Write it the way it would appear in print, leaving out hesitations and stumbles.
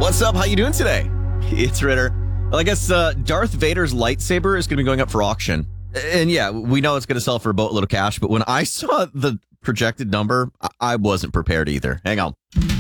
What's up? How you doing today? It's Ritter. Well, I guess Darth Vader's lightsaber is going to be going up for auction. And yeah, we know it's going to sell for a boatload of cash, but when I saw the projected number, I wasn't prepared either. Hang on.